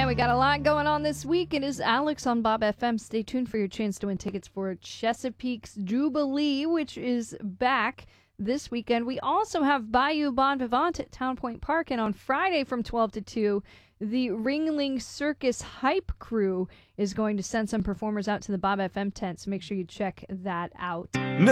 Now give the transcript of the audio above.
Man, we got a lot going on this week. It is Alex on Bob FM. Stay tuned for your chance to win tickets for Chesapeake's Jubilee, which is back this weekend. We also have Bayou Bon Vivant at Town Point Park, and on Friday from 12 to 2, the Ringling Circus Hype Crew is going to send some performers out to the Bob FM tent, so make sure you check that out.